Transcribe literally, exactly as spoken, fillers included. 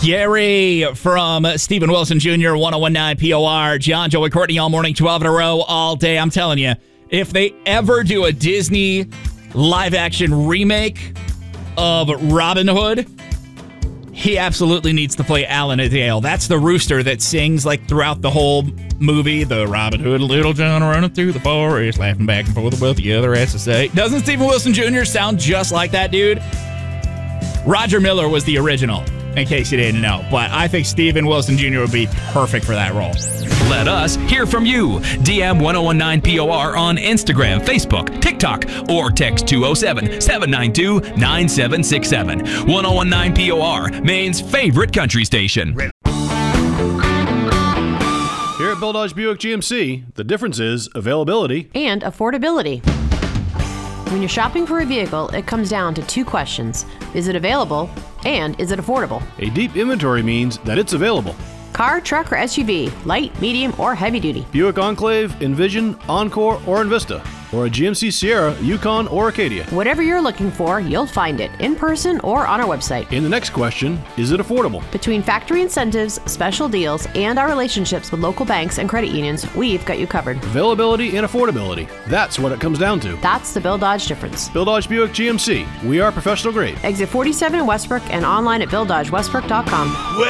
Gary from Stephen Wilson Junior, one oh one point nine P O R. John, Joey, Courtney all morning, twelve in a row, all day. I'm telling you, if they ever do a Disney live-action remake of Robin Hood, he absolutely needs to play Alan Adale. That's the rooster that sings like throughout the whole movie. The Robin Hood, Little John running through the forest, laughing back and forth with what the other has to say. Doesn't Stephen Wilson Junior sound just like that dude? Roger Miller was the original, in case you didn't know. But I think Stephen Wilson Junior would be perfect for that role. Let us hear from you. D M one oh one nine P O R on Instagram, Facebook, TikTok, or text two oh seven, seven nine two, nine seven six seven. one oh one nine P O R, Maine's favorite country station. Here at Bill Dodge Buick G M C, the difference is availability and affordability. When you're shopping for a vehicle, it comes down to two questions. Is it available? And is it affordable? A deep inventory means that it's available. Car, truck, or S U V, light, medium, or heavy duty. Buick Enclave, Envision, Encore, or Envista. Or a G M C Sierra, Yukon, or Acadia. Whatever you're looking for, you'll find it in person or on our website. In the next question, is it affordable? Between factory incentives, special deals, and our relationships with local banks and credit unions, we've got you covered. Availability and affordability. That's what it comes down to. That's the Bill Dodge difference. Bill Dodge Buick G M C. We are professional grade. Exit forty-seven in Westbrook and online at bill dodge westbrook dot com.